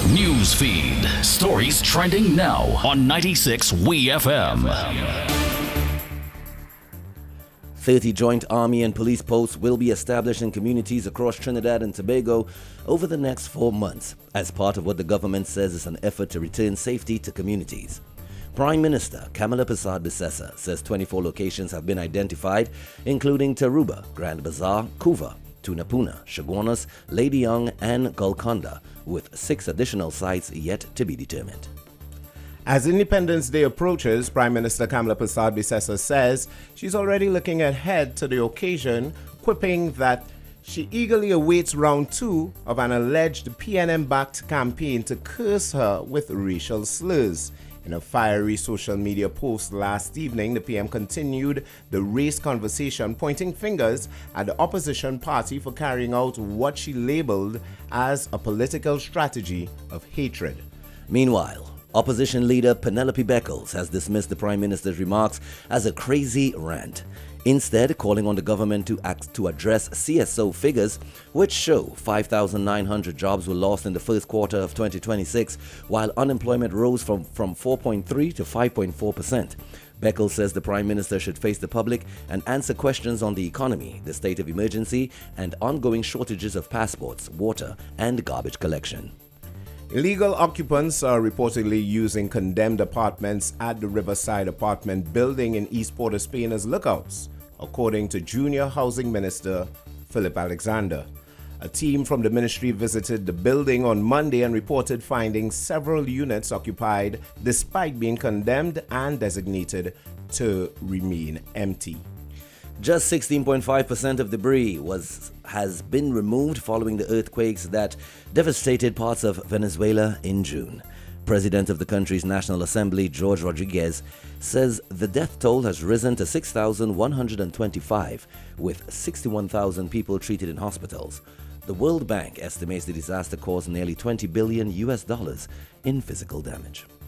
News feed. Stories trending now on 96 WeFM. 30 joint army and police posts will be established in communities across Trinidad and Tobago over the next 4 months as part of what the government says is an effort to return safety to communities. Prime Minister Kamala Persad-Bissessar says 24 locations have been identified, including Taruba, Grand Bazaar, Couva, Tunapuna, Chaguanas, Lady Young and Golconda, with 6 additional sites yet to be determined. As Independence Day approaches, Prime Minister Kamala Persad-Bissessar says she's already looking ahead to the occasion, quipping that she eagerly awaits round 2 of an alleged PNM-backed campaign to curse her with racial slurs. In a fiery social media post last evening, the PM continued the race conversation, pointing fingers at the opposition party for carrying out what she labeled as a political strategy of hatred. Meanwhile, Opposition leader Penelope Beckles has dismissed the Prime Minister's remarks as a crazy rant, instead calling on the government to address CSO figures, which show 5,900 jobs were lost in the first quarter of 2026, while unemployment rose from 4.3 to 5.4%. Beckles says the Prime Minister should face the public and answer questions on the economy, the state of emergency, and ongoing shortages of passports, water, and garbage collection. Illegal occupants are reportedly using condemned apartments at the Riverside apartment building in East Port-of-Spain as lookouts, according to Junior Housing Minister Philip Alexander. A team from the ministry visited the building on Monday and reported finding several units occupied despite being condemned and designated to remain empty. Just 16.5% of debris has been removed following the earthquakes that devastated parts of Venezuela in June. President of the country's National Assembly, George Rodriguez, says the death toll has risen to 6,125, with 61,000 people treated in hospitals. The World Bank estimates the disaster caused nearly $20 billion in physical damage.